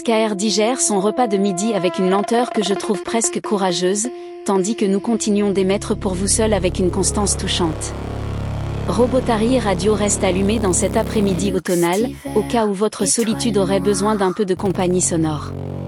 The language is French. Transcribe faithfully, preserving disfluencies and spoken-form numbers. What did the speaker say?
K R digère son repas de midi avec une lenteur que je trouve presque courageuse, tandis que nous continuons d'émettre pour vous seul avec une constance touchante. Robotary Radio reste allumé dans cet après-midi automnal, au cas où votre solitude aurait besoin d'un peu de compagnie sonore.